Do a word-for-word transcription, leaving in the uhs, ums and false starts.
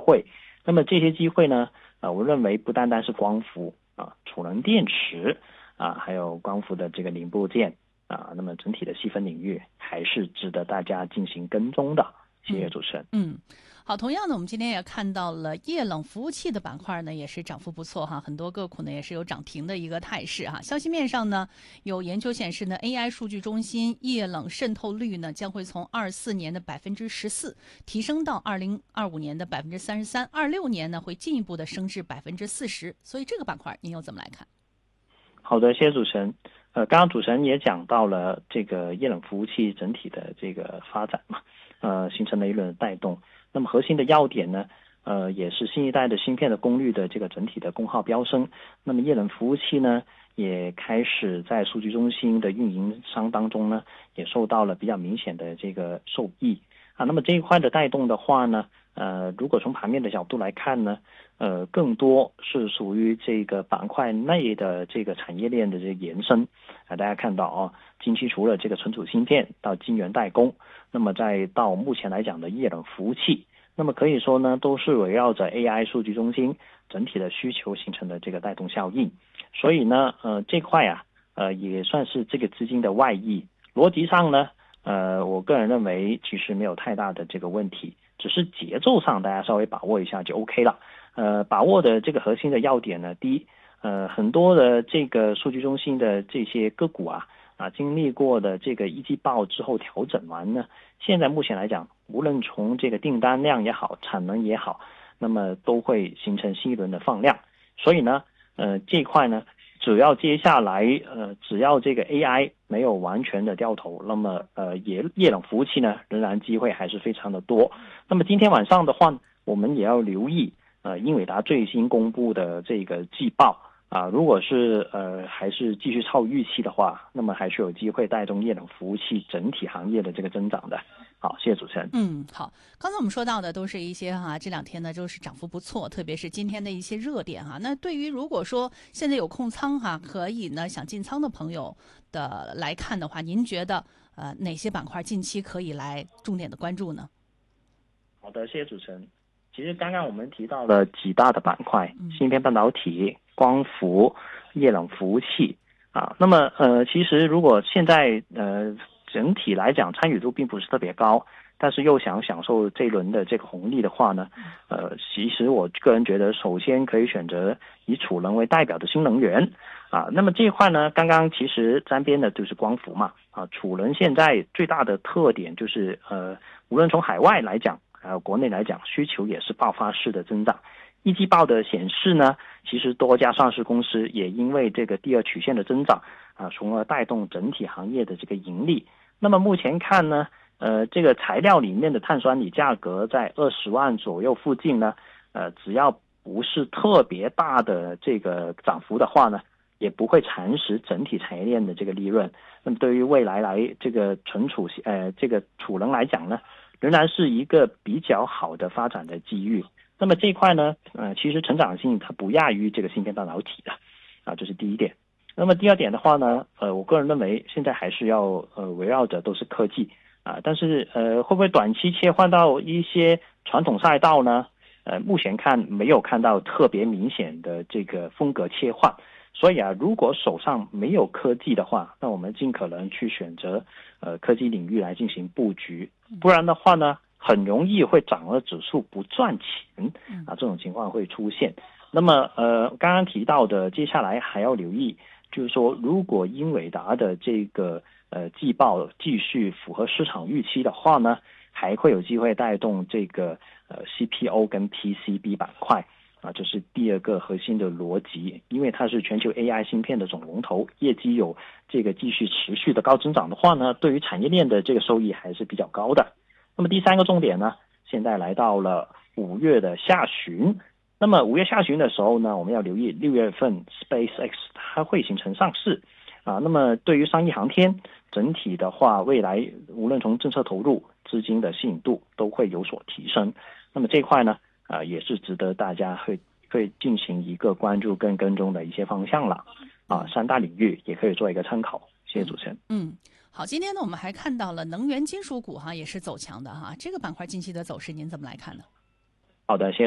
会。那么这些机会呢，呃，我认为不单单是光伏啊、储能电池啊，还有光伏的这个零部件啊，那么整体的细分领域还是值得大家进行跟踪的。谢谢主持人。 嗯，嗯好，同样的，我们今天也看到了液冷服务器的板块呢，也是涨幅不错哈，很多个股呢也是有涨停的一个态势哈。消息面上呢，有研究显示呢，A I 数据中心液冷渗透率呢将会从二四年的百分之十四提升到二零二五年的百分之三十三，二六年呢会进一步的升至百分之四十。所以这个板块您又怎么来看？ 好的，谢谢主持人。呃，刚刚主持人也讲到了这个液冷服务器整体的这个发展嘛，呃，形成了一轮带动。那么核心的要点呢，呃，也是新一代的芯片的功率的这个整体的功耗飙升。那么液冷服务器呢，也开始在数据中心的运营商当中呢，也受到了比较明显的这个受益啊。那么这一块的带动的话呢，呃，如果从盘面的角度来看呢，呃，更多是属于这个板块内的这个产业链的这个延伸啊。大家看到啊，近期除了这个存储芯片到晶圆代工，那么再到目前来讲的液冷服务器，那么可以说呢，都是围绕着 A I 数据中心整体的需求形成的这个带动效应。所以呢，呃，这块啊，呃，也算是这个资金的外溢。逻辑上呢，呃，我个人认为其实没有太大的这个问题，只是节奏上大家稍微把握一下就 OK 了。呃，把握的这个核心的要点呢，第一，呃，很多的这个数据中心的这些个股啊，啊，经历过的这个一季报之后调整完呢，现在目前来讲，无论从这个订单量也好，产能也好，那么都会形成新一轮的放量。所以呢，呃，这一块呢，只要接下来呃，只要这个 A I 没有完全的掉头，那么呃，液液冷服务器呢，仍然机会还是非常的多。那么今天晚上的话，我们也要留意。呃，英伟达最新公布的这个季报啊，如果是呃还是继续超预期的话，那么还是有机会带动液冷服务器整体行业的这个增长的。好，谢谢主持人。 嗯，好，刚才我们说到的都是一些哈、啊，这两天呢就是涨幅不错，特别是今天的一些热点哈、啊。那对于如果说现在有空仓哈、啊，可以呢想进仓的朋友的来看的话，您觉得呃哪些板块近期可以来重点的关注呢？ 好的，谢谢主持人。其实刚刚我们提到了几大的板块，芯片半导体、光伏、液冷服务器啊。那么呃，其实如果现在呃整体来讲参与度并不是特别高，但是又想享受这一轮的这个红利的话呢，呃，其实我个人觉得，首先可以选择以储能为代表的新能源啊。那么这一块呢，刚刚其实沾边的就是光伏嘛啊。储能现在最大的特点就是呃，无论从海外来讲，还有国内来讲，需求也是爆发式的增长。一季报的显示呢，其实多家上市公司也因为这个第二曲线的增长啊，从而带动整体行业的这个盈利。那么目前看呢，呃，这个材料里面的碳酸锂价格在二十万左右附近呢，呃，只要不是特别大的这个涨幅的话呢，也不会蚕食整体产业链的这个利润。那么对于未来来这个存储呃这个储能来讲呢，仍然是一个比较好的发展的机遇。那么这一块呢，呃，其实成长性它不亚于这个芯片半导体的，啊，这是第一点。那么第二点的话呢，呃，我个人认为现在还是要呃围绕着都是科技啊，但是呃会不会短期切换到一些传统赛道呢？呃，目前看没有看到特别明显的这个风格切换。所以啊，如果手上没有科技的话，那我们尽可能去选择呃科技领域来进行布局，不然的话呢，很容易会涨了指数不赚钱啊，这种情况会出现。那么呃，刚刚提到的，接下来还要留意，就是说，如果英伟达的这个呃季报继续符合市场预期的话呢，还会有机会带动这个呃 C P O 跟 P C B 板块。啊，这是第二个核心的逻辑，因为它是全球 A I 芯片的总龙头，业绩有这个继续持续的高增长的话呢，对于产业链的这个收益还是比较高的。那么第三个重点呢，现在来到了五月的下旬，那么五月下旬的时候呢，我们要留意六月份 SpaceX 它会形成上市啊。那么对于商业航天整体的话，未来无论从政策投入、资金的吸引度都会有所提升。那么这一块呢？啊、呃，也是值得大家会会进行一个关注跟跟踪的一些方向了啊，三大领域也可以做一个参考。谢谢主持人。 嗯，好，今天呢我们还看到了能源金属股哈也是走强的哈，这个板块近期的走势您怎么来看呢？ 好的，谢谢。